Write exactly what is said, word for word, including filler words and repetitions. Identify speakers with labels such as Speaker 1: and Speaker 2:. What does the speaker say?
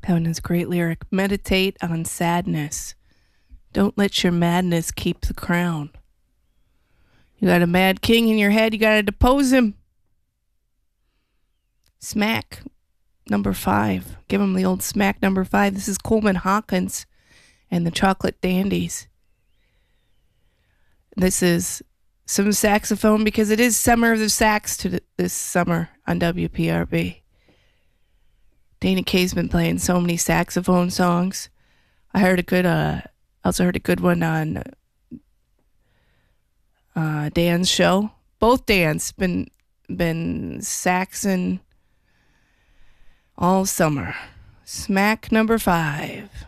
Speaker 1: That one is a great lyric. Meditate on sadness. Don't let your madness keep the crown. You got a mad king in your head, you gotta depose him. Smack, number five. Give him the old smack, number five. This is Coleman Hawkins and the Chocolate Dandies. This is some saxophone because it is Summer of the Sax to this summer on W P R B. Dana Kaye's been playing so many saxophone songs. I heard a good, uh, also heard a good one on uh, Dan's show. Both Dan's been been saxing all summer. Smack number five.